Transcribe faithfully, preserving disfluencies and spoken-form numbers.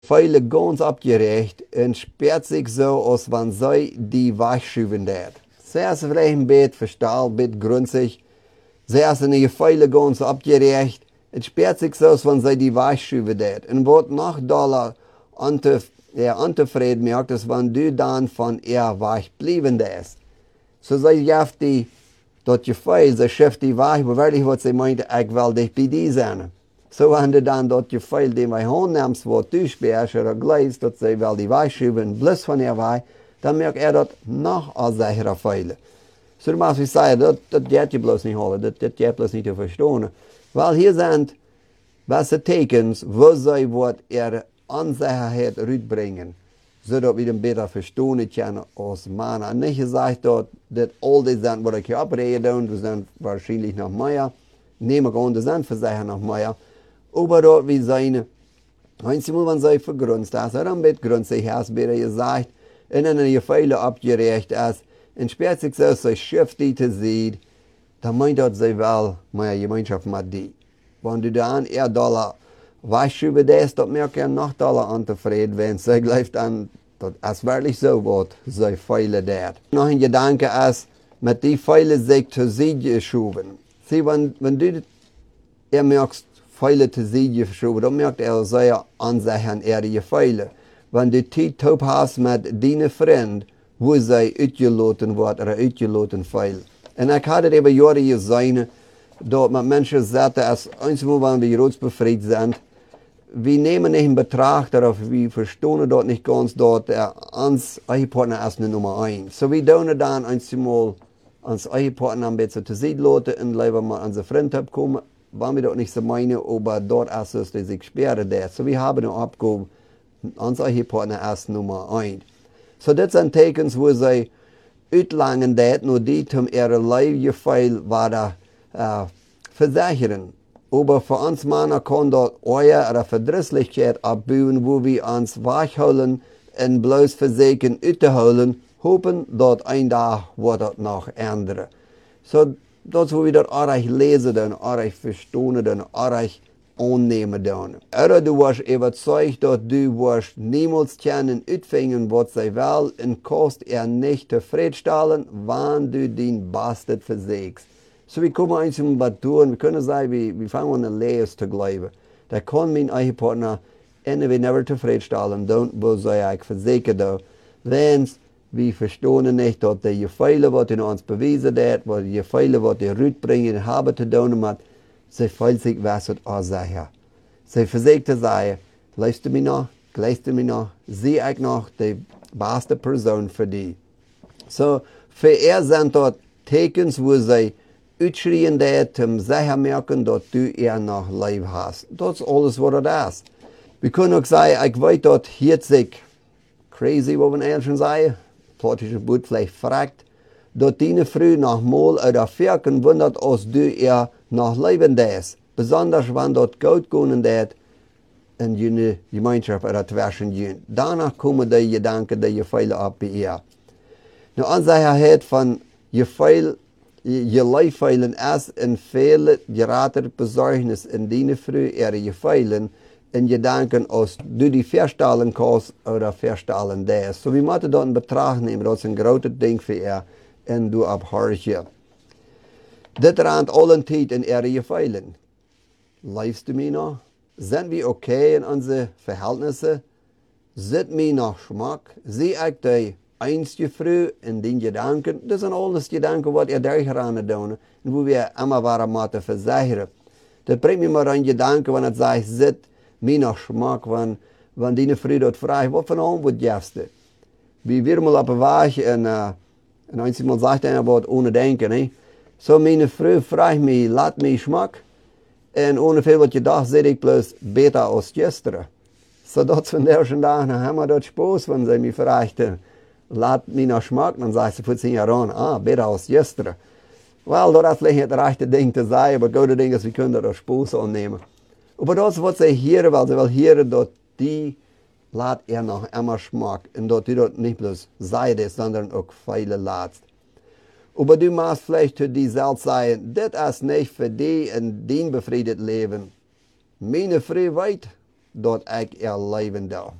Viele ganz abgerecht und sperrt sich so, als wenn sie die wegschüben dort. Zuerst vielleicht ein bisschen verstanden, ein bisschen grünzig. Zuerst sind die Viele ganz abgerecht. Es sperrt sich so, als wenn sie die wegschüben dort. Und wird noch doller ja, unzufrieden merkt, ist, wenn du dann von ihr wegblieben ist. So sie jaft die, dat je Gefühl, sie schifft die weg, aber wirklich, was sie meinte, ich will dich bei dir sein. So haben die dann dat Gefühl, den wir hochnimmst, wo du sperrst oder gleist, dass sie will die wegschieben, bloß von ihr weg, dann merkt er das noch als sicherer Gefühl. So, du musst wie sagen, das, das geht je bloß nicht holen, das, das geht bloß nicht zu verstehen. Weil hier sind beste Tekens, wo sie wat ihre Unsicherheit rüberbringen, zodat we hem beter verstehen können als Mann. Und nicht gesagt, dass das all die sind, was ich hier abrede, das sind wahrscheinlich noch mehr, nehme ich an, das sind für sich noch mehr, aber dort wie seine, einmal, wenn sie vergrünzt ist, er ein bisschen grünzig ist, wie er gesagt, und dann die Fehler abgerecht ist, und sperrt sich so, sie schifft die zu sehen, dann meint er, sie will mehr Gemeinschaft mit dir. Wenn du dann eher Dollar weißt über das, das merkt er noch doller unzufrieden, wenn sie gleich dann, das ist wirklich so, was sie Fehler dort. Noch ein Gedanke ist, mit die Fehler sich zu sie geschoben. Sieh, wenn, wenn du, er merkst, Fehler zu sie geschoben, dann merkt er sehr an sich an ihre Fehler. Wenn du die Top hast mit deinen Freunden, wo sie ausgelassen wird oder ausgelassen Fehler. Und ich hatte über Jahre gesehen, dort mit Menschen sagten, als einmal, wenn wir befreit sind, wir nehmen nicht in Betracht, oder wir verstehen dort nicht ganz, dort der uns Ehepartner ist eine Nummer eins. So wir tun dann einmal uns Ehepartner ein bisschen zu sehen lassen und lieber mal unsere Freunde abkommen, wenn wir dort nicht so meinen, aber dort ist es, die sich sperren dort. So wir haben eine Abgabe, unser Ehepartner ist Nummer eins. So das sind Tekens, wo sie auslangen dort, nur die um ihre Leibgefühl weiter äh, versichern. Aber für uns Männer kann dort Euer oder Verdrisslichkeit abbauen, wo wir uns wegholen und bloß versuchen auszuholen, hoffen, dort ein Tag wird das noch ändern. So, das, wo wir dort auch lesen, dann auch verstehen, dann auch annehmen. Dann. Oder du wirst überzeugt, dass du wirst niemals können ausfinden, was sie will, und kannst er nicht zufriedenstellen, wenn du den Bastard versuchst. So, wir kommen eins um was tun, wir können sagen, wir, wir fangen an, Lehres zu glauben. Da kann mein Ehepartner entweder never zufriedenstellen, dann wo sie ich versuchen, wenn wir verstehen nicht, dass die Fehler, die in uns bewiesen wird, die Fehler, die rüberbringen, haben zu tun mit, sie fühlt sich was und auch sicher. Sie versucht zu sagen, leist du mich noch, gleist du mich noch, sehe ich noch die beste Person für dich. So, für er sind dort Tekens, wo sie uitschreien dat, um sicher merken, dass du eher noch Leben hast. Das ist alles, was das ist. Wir können auch sagen, ich weiß, dass hier sich crazy, was man ehrlich sagen, plattische Boot vielleicht fragt, dass deine Frau noch mal oder vierken wundert, als du eher noch Leben ist. Besonders wenn das gut gehen wird, in deine Gemeinschaft oder zwischen gehen. Danach kommen die Gedanken, die Gefühle ab bei ihr. Eine Unsicherheit von Gefühlen, je Leifeilen ist in viele gerater Besorgnis in deine Früh ihre Gefühlen in Gedanken, als du die verstellen kannst oder verstellen darfst. So wie man das in Betracht nehmen, das ist ein großes Ding für ihr und du abhörst. Das rannt allen Zeit in ihre Gefühlen. Leifst du mich noch? Sind wir okay in unseren Verhältnissen? Sind wir noch Schmack? Sehe ich die einzige Früh in den Gedanken? Das sind alles Gedanken, die ihr durchrennen tun, wo wir immer waren müssen versichern. Das bringt mich mal einen Gedanken, wenn ich sage, sit mir noch Schmack, wenn, wenn die Früh dort fragt, was von allem wird gibst du? Wie wir mal auf der Weg und, uh, und einmal sagt einer, was ohne Denken, ne? So meine Früh fragt mich, lasst mich Schmack, und ohne viel was gedacht, sehe ich bloß besser als gestern. So das von der ersten Tag, dann haben wir dort Spaß, wenn sie mich fragten, lasst mich noch Schmack, dann sagt sie vor zehn Jahren, ah, besser als gestern. Well, das ist vielleicht nicht das rechte Ding zu sein, aber gute Ding ist, wir können da Spaß annehmen. Aber das, was sie hören, weil sie will hören, dass die lasst er noch immer Schmack, und dass du dort nicht bloß Seide, sondern auch viele lasst. Aber du musst vielleicht zu dir selbst sagen, das ist nicht für dich in dein befriedet Leben. Meine Frau weiß, dat ik er leven wil.